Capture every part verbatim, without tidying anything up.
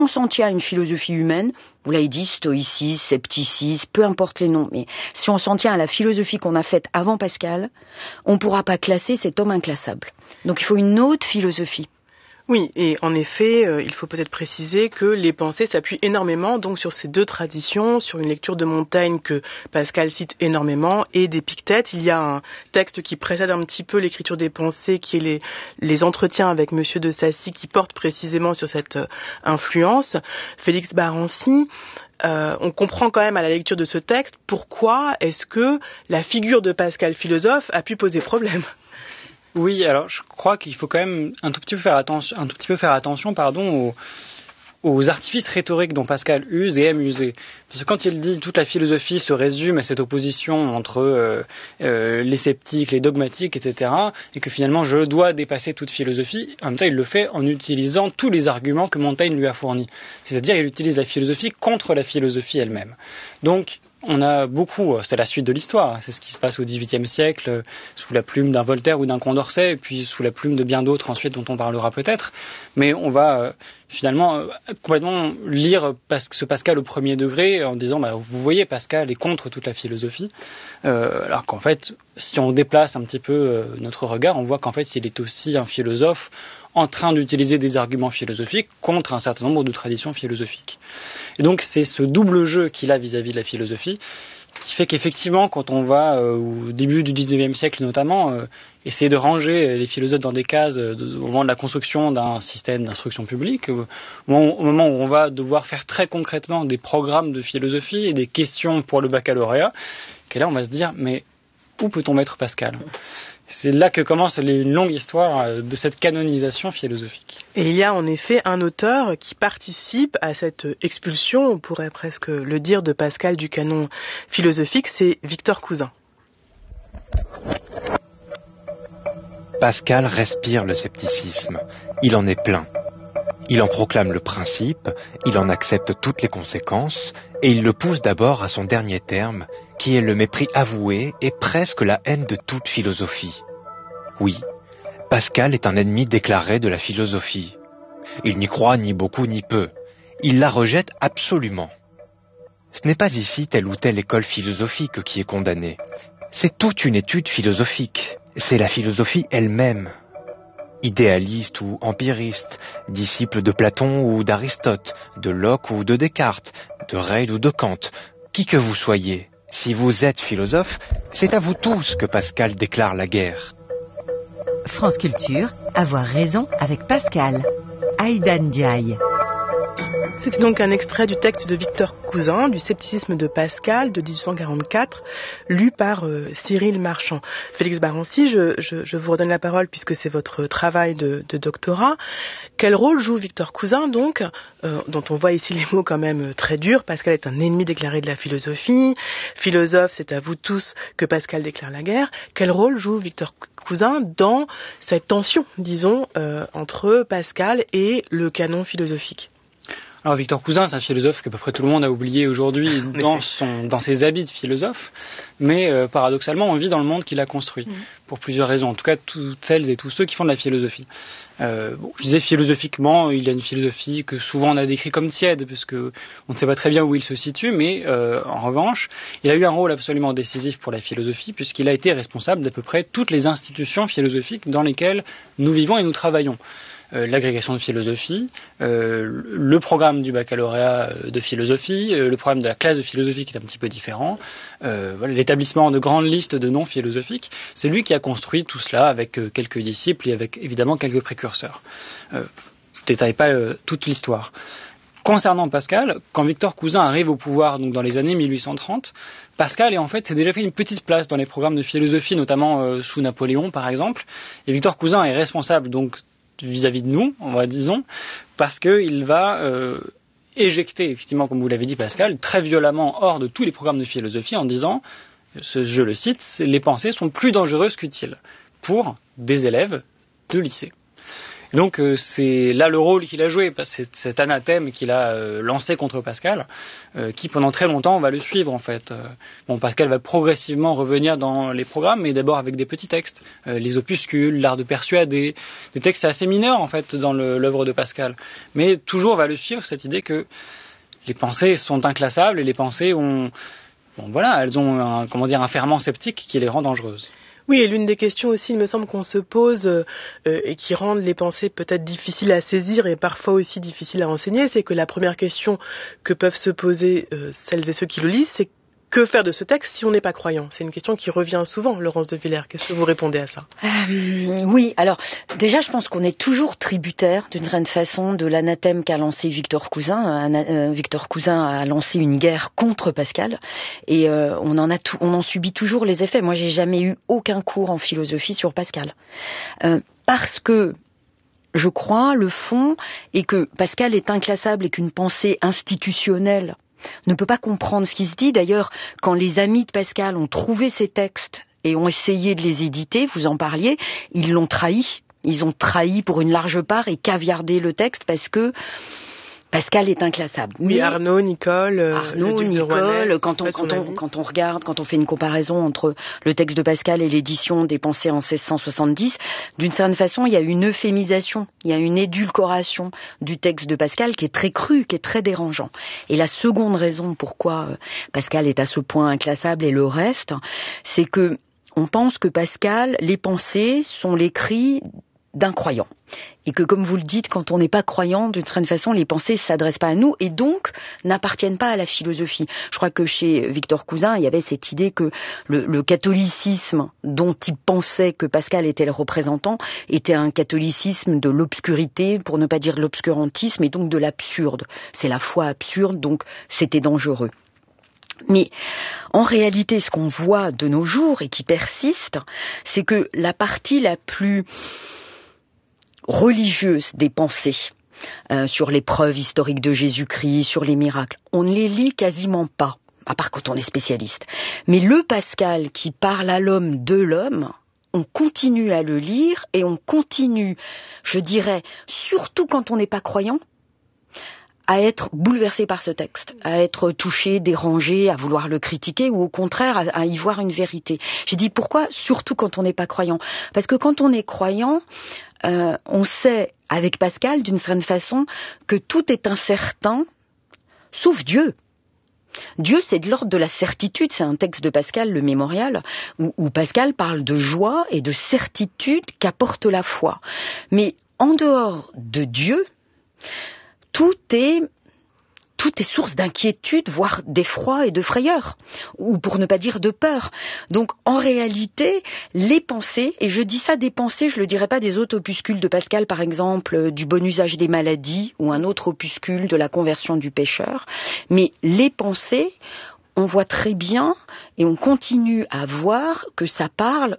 On s'en tient à une philosophie humaine, vous l'avez dit, stoïcisme, scepticisme, peu importe les noms, mais si on s'en tient à la philosophie qu'on a faite avant Pascal, on ne pourra pas classer cet homme inclassable. Donc il faut une autre philosophie. Oui, et en effet, euh, il faut peut-être préciser que les pensées s'appuient énormément donc sur ces deux traditions, sur une lecture de Montaigne que Pascal cite énormément et d'Épictète. Il y a un texte qui précède un petit peu l'écriture des pensées, qui est les, les entretiens avec Monsieur de Sacy, qui porte précisément sur cette euh, influence. Félix Barancy, euh, on comprend quand même à la lecture de ce texte pourquoi est-ce que la figure de Pascal philosophe a pu poser problème. Oui, alors je crois qu'il faut quand même un tout petit peu faire attention, un tout petit peu faire attention, pardon, aux, aux artifices rhétoriques dont Pascal use et aime user. Parce que quand il dit toute la philosophie se résume à cette opposition entre euh, euh, les sceptiques, les dogmatiques, et cetera, et que finalement je dois dépasser toute philosophie, en même temps il le fait en utilisant tous les arguments que Montaigne lui a fournis. C'est-à-dire il utilise la philosophie contre la philosophie elle-même. Donc on a beaucoup, c'est la suite de l'histoire, c'est ce qui se passe au dix-huitième siècle, sous la plume d'un Voltaire ou d'un Condorcet, et puis sous la plume de bien d'autres ensuite dont on parlera peut-être, mais on va euh, finalement euh, complètement lire pas- ce Pascal au premier degré en disant, bah, vous voyez, Pascal est contre toute la philosophie, euh, alors qu'en fait, si on déplace un petit peu euh, notre regard, on voit qu'en fait, il est aussi un philosophe en train d'utiliser des arguments philosophiques contre un certain nombre de traditions philosophiques. Et donc c'est ce double jeu qu'il a vis-à-vis de la philosophie qui fait qu'effectivement, quand on va euh, au début du dix-neuvième siècle notamment, euh, essayer de ranger les philosophes dans des cases euh, de, au moment de la construction d'un système d'instruction publique, euh, au, moment, au moment où on va devoir faire très concrètement des programmes de philosophie et des questions pour le baccalauréat, que là on va se dire, mais où peut-on mettre Pascal ? C'est là que commence une longue histoire de cette canonisation philosophique. Et il y a en effet un auteur qui participe à cette expulsion, on pourrait presque le dire, de Pascal du canon philosophique, c'est Victor Cousin. Pascal respire le scepticisme, il en est plein. Il en proclame le principe, il en accepte toutes les conséquences, et il le pousse d'abord à son dernier terme, qui est le mépris avoué et presque la haine de toute philosophie. Oui, Pascal est un ennemi déclaré de la philosophie. Il n'y croit ni beaucoup ni peu. Il la rejette absolument. Ce n'est pas ici telle ou telle école philosophique qui est condamnée. C'est toute une étude philosophique. C'est la philosophie elle-même. Idéaliste ou empiriste, disciple de Platon ou d'Aristote, de Locke ou de Descartes, de Reid ou de Kant, qui que vous soyez, si vous êtes philosophe, c'est à vous tous que Pascal déclare la guerre. France Culture, avoir raison avec Pascal. Aïda Ndiaye. C'était donc un extrait du texte de Victor Cousin, du scepticisme de Pascal, de dix-huit cent quarante-quatre, lu par euh, Cyril Marchand. Félix Barancy, je, je, je vous redonne la parole puisque c'est votre travail de, de doctorat. Quel rôle joue Victor Cousin, donc, euh, dont on voit ici les mots quand même très durs. Pascal est un ennemi déclaré de la philosophie. Philosophe, c'est à vous tous que Pascal déclare la guerre. Quel rôle joue Victor Cousin dans cette tension, disons, euh, entre Pascal et le canon philosophique ? Alors Victor Cousin, c'est un philosophe qu'à peu près tout le monde a oublié aujourd'hui dans, son, dans ses habits de philosophe, mais euh, paradoxalement on vit dans le monde qu'il a construit, mmh. pour plusieurs raisons, en tout cas toutes celles et tous ceux qui font de la philosophie. Euh, bon, je disais philosophiquement, il a une philosophie que souvent on a décrit comme tiède, puisque on ne sait pas très bien où il se situe, mais euh, en revanche, il a eu un rôle absolument décisif pour la philosophie, puisqu'il a été responsable d'à peu près toutes les institutions philosophiques dans lesquelles nous vivons et nous travaillons. Euh, l'agrégation de philosophie, euh, le programme du baccalauréat de philosophie, euh, le programme de la classe de philosophie qui est un petit peu différent, euh, voilà, l'établissement de grandes listes de noms philosophiques, c'est lui qui a construit tout cela avec euh, quelques disciples et avec évidemment quelques précurseurs. Euh, je ne détaille pas euh, toute l'histoire. Concernant Pascal, quand Victor Cousin arrive au pouvoir donc dans les années mille huit cent trente, Pascal est en fait s'est déjà fait une petite place dans les programmes de philosophie, notamment euh, sous Napoléon par exemple, et Victor Cousin est responsable donc vis-à-vis de nous, on va disons, parce qu'il va euh, éjecter, effectivement, comme vous l'avez dit Pascal, très violemment hors de tous les programmes de philosophie en disant, ce, je le cite, les pensées sont plus dangereuses qu'utiles pour des élèves de lycée. Donc euh, c'est là le rôle qu'il a joué, c'est cet anathème qu'il a euh, lancé contre Pascal, euh, qui pendant très longtemps va le suivre en fait. Euh, bon, Pascal va progressivement revenir dans les programmes, mais d'abord avec des petits textes, euh, les opuscules, l'art de persuader, des textes assez mineurs en fait dans le, l'œuvre de Pascal, mais toujours va le suivre cette idée que les pensées sont inclassables et les pensées ont, bon, voilà, elles ont un, comment dire, un ferment sceptique qui les rend dangereuses. Oui, et l'une des questions aussi, il me semble, qu'on se pose euh, et qui rendent les pensées peut-être difficiles à saisir et parfois aussi difficiles à enseigner, c'est que la première question que peuvent se poser euh, celles et ceux qui le lisent, c'est que faire de ce texte si on n'est pas croyant ? C'est une question qui revient souvent, Laurence de Villers. Qu'est-ce que vous répondez à ça ? euh, Oui, alors déjà je pense qu'on est toujours tributaire d'une certaine façon de l'anathème qu'a lancé Victor Cousin. Euh, Victor Cousin a lancé une guerre contre Pascal et euh, on en a tout, on en subit toujours les effets. Moi j'ai jamais eu aucun cours en philosophie sur Pascal euh, parce que je crois le fond est que Pascal est inclassable et qu'une pensée institutionnelle ne peut pas comprendre ce qui se dit. D'ailleurs, quand les amis de Pascal ont trouvé ces textes et ont essayé de les éditer, vous en parliez, ils l'ont trahi. Ils ont trahi pour une large part et caviardé le texte parce que Pascal est inclassable. Oui, Mais Arnaud, Nicole, euh, Arnaud, Nicole, quand on, quand on, quand on regarde, quand on fait une comparaison entre le texte de Pascal et l'édition des Pensées en seize cent soixante-dix, d'une certaine façon, il y a une euphémisation, il y a une édulcoration du texte de Pascal qui est très cru, qui est très dérangeant. Et la seconde raison pourquoi Pascal est à ce point inclassable et le reste, c'est que on pense que Pascal, les pensées sont l'écrit d'un croyant. Et que, comme vous le dites, quand on n'est pas croyant, d'une certaine façon, les pensées ne s'adressent pas à nous et donc n'appartiennent pas à la philosophie. Je crois que chez Victor Cousin, il y avait cette idée que le, le catholicisme dont il pensait que Pascal était le représentant était un catholicisme de l'obscurité, pour ne pas dire de l'obscurantisme, et donc de l'absurde. C'est la foi absurde, donc c'était dangereux. Mais en réalité, ce qu'on voit de nos jours et qui persiste, c'est que la partie la plus religieuse des pensées euh, sur les preuves historiques de Jésus-Christ, sur les miracles, on ne les lit quasiment pas, à part quand on est spécialiste. Mais le Pascal qui parle à l'homme de l'homme, on continue à le lire et on continue, je dirais, surtout quand on n'est pas croyant, à être bouleversé par ce texte, à être touché, dérangé, à vouloir le critiquer ou au contraire à, à y voir une vérité. J'ai dit pourquoi, surtout quand on n'est pas croyant. Parce que quand on est croyant, euh, on sait, avec Pascal, d'une certaine façon, que tout est incertain, sauf Dieu. Dieu, c'est de l'ordre de la certitude. C'est un texte de Pascal, le Mémorial, où, où Pascal parle de joie et de certitude qu'apporte la foi. Mais en dehors de Dieu, tout est, tout est source d'inquiétude, voire d'effroi et de frayeur, ou pour ne pas dire de peur. Donc, en réalité, les pensées, et je dis ça des pensées, je le dirais pas des autres opuscules de Pascal, par exemple, du bon usage des maladies, ou un autre opuscule de la conversion du pécheur, mais les pensées, on voit très bien, et on continue à voir que ça parle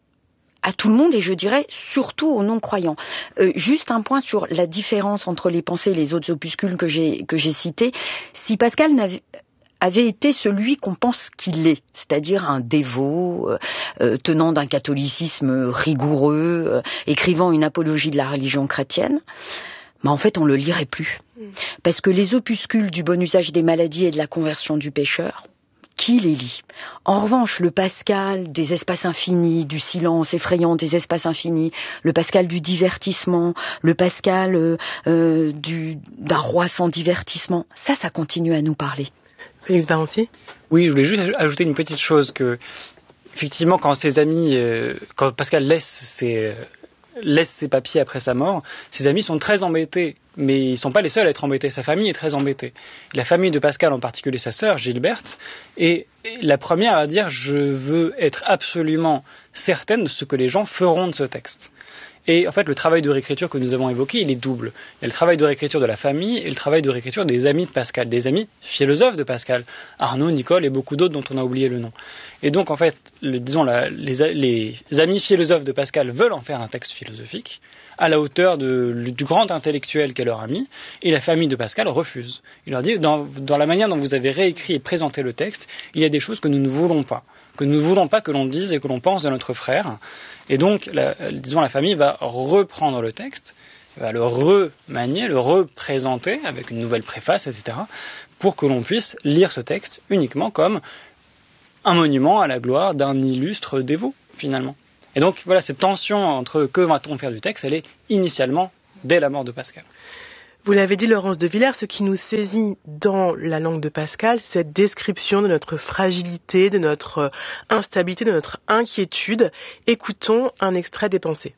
à tout le monde et je dirais surtout aux non-croyants. Euh, juste un point sur la différence entre les pensées et les autres opuscules que j'ai, que j'ai cités. Si Pascal n'avait avait été celui qu'on pense qu'il est, c'est-à-dire un dévot, euh, euh, tenant d'un catholicisme rigoureux, euh, écrivant une apologie de la religion chrétienne, mais en fait on le lirait plus. Parce que les opuscules du bon usage des maladies et de la conversion du pécheur, qui les lit ? En revanche, le Pascal des espaces infinis, du silence effrayant des espaces infinis, le Pascal du divertissement, le Pascal euh, euh, du, d'un roi sans divertissement, ça, ça continue à nous parler. Félix Barancy ? Oui, je voulais juste ajouter une petite chose, que effectivement, quand ses amis, euh, quand Pascal laisse ses, laisse ses papiers après sa mort, ses amis sont très embêtés. Mais ils ne sont pas les seuls à être embêtés, sa famille est très embêtée. La famille de Pascal, en particulier sa sœur, Gilberte, est la première à dire « je veux être absolument certaine de ce que les gens feront de ce texte ». Et en fait, le travail de réécriture que nous avons évoqué, il est double. Il y a le travail de réécriture de la famille et le travail de réécriture des amis de Pascal, des amis philosophes de Pascal, Arnaud, Nicole et beaucoup d'autres dont on a oublié le nom. Et donc, en fait, les, disons, la, les, les amis philosophes de Pascal veulent en faire un texte philosophique, à la hauteur de, du grand intellectuel qu'est leur ami, et la famille de Pascal refuse. Il leur dit, dans, dans la manière dont vous avez réécrit et présenté le texte, il y a des choses que nous ne voulons pas, que nous ne voulons pas que l'on dise et que l'on pense de notre frère. Et donc, la, disons, la famille va reprendre le texte, va le remanier, le représenter avec une nouvelle préface, et cetera, pour que l'on puisse lire ce texte uniquement comme un monument à la gloire d'un illustre dévot, finalement. Et donc, voilà, cette tension entre que va-t-on faire du texte, elle est initialement dès la mort de Pascal. Vous l'avez dit, Laurence de Villers, ce qui nous saisit dans la langue de Pascal, c'est cette description de notre fragilité, de notre instabilité, de notre inquiétude. Écoutons un extrait des Pensées.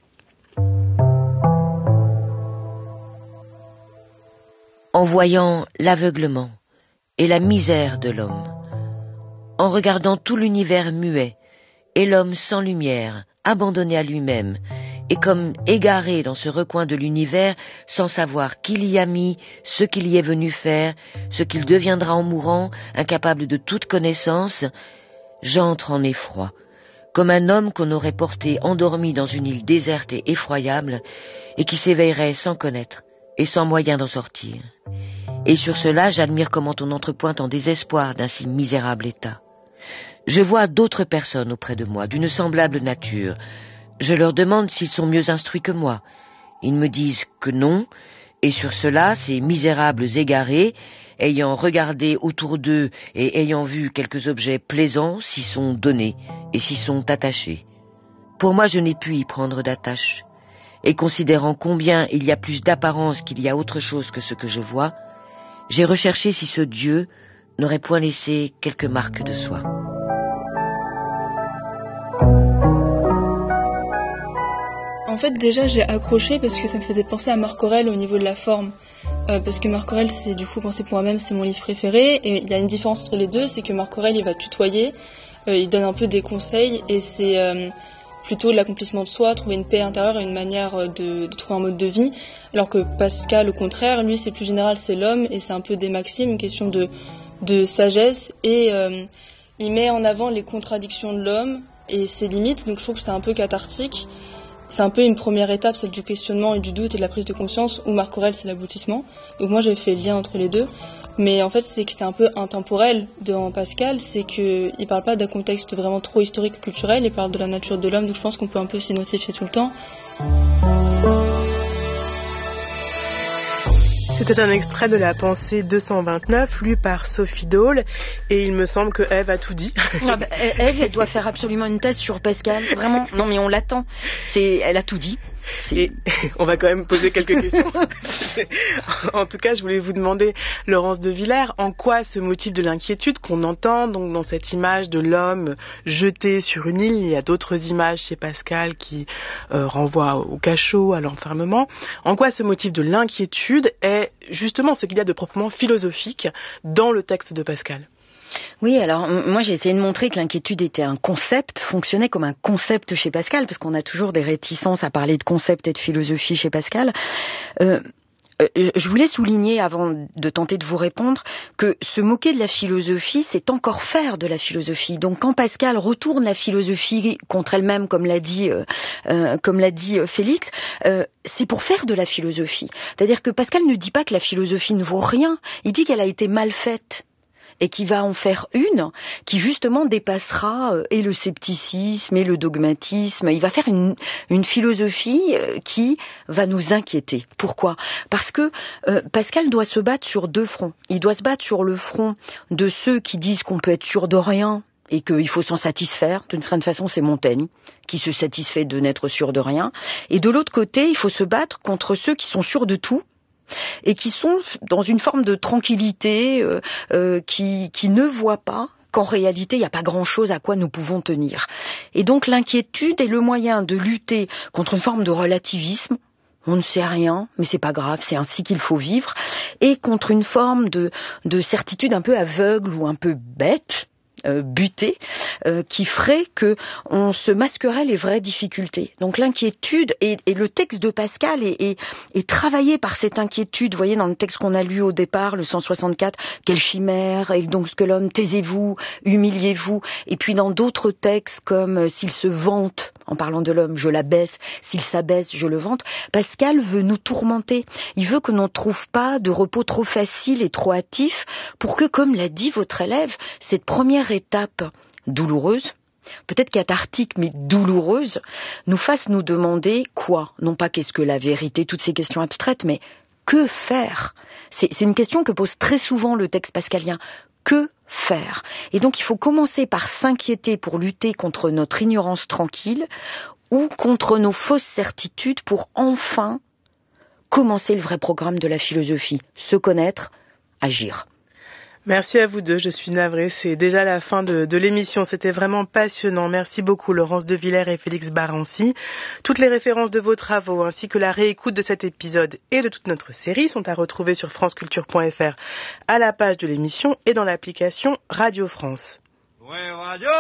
En voyant l'aveuglement et la misère de l'homme, en regardant tout l'univers muet et l'homme sans lumière, abandonné à lui-même, et comme égaré dans ce recoin de l'univers, sans savoir qui l'y a mis, ce qu'il y est venu faire, ce qu'il deviendra en mourant, incapable de toute connaissance, j'entre en effroi, comme un homme qu'on aurait porté endormi dans une île déserte et effroyable, et qui s'éveillerait sans connaître, et sans moyen d'en sortir. Et sur cela, j'admire comment on entrepointe en désespoir d'un si misérable état. Je vois d'autres personnes auprès de moi, d'une semblable nature. Je leur demande s'ils sont mieux instruits que moi. Ils me disent que non, et sur cela, ces misérables égarés, ayant regardé autour d'eux et ayant vu quelques objets plaisants, s'y sont donnés et s'y sont attachés. Pour moi, je n'ai pu y prendre d'attache. Et considérant combien il y a plus d'apparence qu'il y a autre chose que ce que je vois, j'ai recherché si ce Dieu n'aurait point laissé quelques marques de soi. En fait, déjà, j'ai accroché parce que ça me faisait penser à Marc Aurèle au niveau de la forme. Euh, parce que Marc Aurèle, c'est du coup, Pensées pour moi-même, c'est mon livre préféré. Et il y a une différence entre les deux, c'est que Marc Aurèle, il va tutoyer, euh, il donne un peu des conseils, et c'est euh, plutôt l'accomplissement de soi, trouver une paix intérieure et une manière de, de trouver un mode de vie. Alors que Pascal, au contraire, lui, c'est plus général, c'est l'homme, et c'est un peu des maximes, une question de, de sagesse. Et euh, il met en avant les contradictions de l'homme et ses limites, donc je trouve que c'est un peu cathartique. C'est un peu une première étape, celle du questionnement et du doute et de la prise de conscience, où Marc Aurèle, c'est l'aboutissement. Donc moi, j'ai fait le lien entre les deux. Mais en fait, c'est que c'est un peu intemporel dans Pascal, c'est qu'il ne parle pas d'un contexte vraiment trop historique et culturel, il parle de la nature de l'homme, donc je pense qu'on peut un peu s'identifier tout le temps. C'était un extrait de la Pensée deux cent vingt-neuf, lu par Sophie Dole, et il me semble que Ève a tout dit. Ah bah, Ève, elle doit faire absolument une thèse sur Pascal, vraiment. Non mais on l'attend. C'est, elle a tout dit. C'est... Et on va quand même poser quelques questions. En tout cas, je voulais vous demander, Laurence de Villers, en quoi ce motif de l'inquiétude qu'on entend donc dans cette image de l'homme jeté sur une île, il y a d'autres images chez Pascal qui euh, renvoient au cachot, à l'enfermement, en quoi ce motif de l'inquiétude est justement ce qu'il y a de proprement philosophique dans le texte de Pascal? Oui, alors moi j'ai essayé de montrer que l'inquiétude était un concept, fonctionnait comme un concept chez Pascal, parce qu'on a toujours des réticences à parler de concept et de philosophie chez Pascal. Euh, je voulais souligner, avant de tenter de vous répondre, que se moquer de la philosophie, c'est encore faire de la philosophie. Donc quand Pascal retourne la philosophie contre elle-même, comme l'a dit, euh, euh, comme l'a dit Félix, euh, c'est pour faire de la philosophie. C'est-à-dire que Pascal ne dit pas que la philosophie ne vaut rien, il dit qu'elle a été mal faite. Et qui va en faire une qui justement dépassera euh, et le scepticisme et le dogmatisme. Il va faire une, une philosophie euh, qui va nous inquiéter. Pourquoi ? Parce que euh, Pascal doit se battre sur deux fronts. Il doit se battre sur le front de ceux qui disent qu'on peut être sûr de rien et qu'il faut s'en satisfaire. D'une certaine façon, c'est Montaigne qui se satisfait de n'être sûr de rien. Et de l'autre côté, il faut se battre contre ceux qui sont sûrs de tout et qui sont dans une forme de tranquillité, euh, euh, qui, qui ne voient pas qu'en réalité, il n'y a pas grand-chose à quoi nous pouvons tenir. Et donc l'inquiétude est le moyen de lutter contre une forme de relativisme. On ne sait rien, mais c'est pas grave, c'est ainsi qu'il faut vivre. Et contre une forme de, de certitude un peu aveugle ou un peu bête, Euh, buté, euh, qui ferait que on se masquerait les vraies difficultés. Donc l'inquiétude, et, et le texte de Pascal est, est, est travaillé par cette inquiétude. Vous voyez dans le texte qu'on a lu au départ, le cent soixante-quatre, quelle chimère, et donc que l'homme, taisez-vous, humiliez-vous. Et puis dans d'autres textes comme euh, s'il se vante, en parlant de l'homme, je l'abaisse, s'il s'abaisse, je le vante. Pascal veut nous tourmenter. Il veut que l'on ne trouve pas de repos trop facile et trop hâtif pour que, comme l'a dit votre élève, cette première étape douloureuse peut-être cathartique mais douloureuse, nous fasse nous demander quoi ? Non pas qu'est-ce que la vérité, toutes ces questions abstraites, mais que faire ? c'est, c'est une question que pose très souvent le texte pascalien. Que faire ? Et donc il faut commencer par s'inquiéter pour lutter contre notre ignorance tranquille ou contre nos fausses certitudes pour enfin commencer le vrai programme de la philosophie, se connaître, agir. Merci à vous deux, je suis navrée, c'est déjà la fin de, de l'émission, c'était vraiment passionnant. Merci beaucoup Laurence de Villers et Félix Barancy. Toutes les références de vos travaux ainsi que la réécoute de cet épisode et de toute notre série sont à retrouver sur franceculture point f r à la page de l'émission et dans l'application Radio France. Ouais, radio.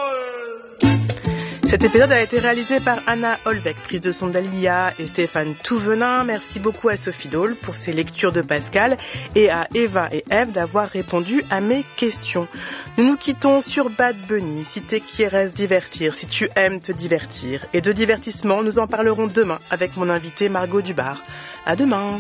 Cet épisode a été réalisé par Anna Olvec, prise de son d'Alia et Stéphane Touvenin. Merci beaucoup à Sophie Dole pour ses lectures de Pascal et à Eva et Eve d'avoir répondu à mes questions. Nous nous quittons sur Bad Bunny, si t'es quieres divertir, si tu aimes te divertir. Et de divertissement, nous en parlerons demain avec mon invitée Margot Dubar. À demain!